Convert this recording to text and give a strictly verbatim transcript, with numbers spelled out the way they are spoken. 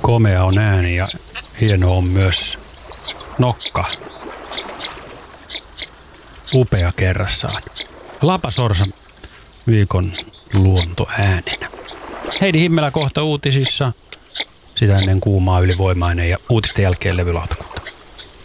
komea on ääni ja hieno on myös nokka. Upea kerrassaan. Lapasorsa viikon luontoääninä. Heidi Himmelä kohta uutisissa. Sitä ennen kuumaa ylivoimainen ja uutisten jälkeen levylautakko.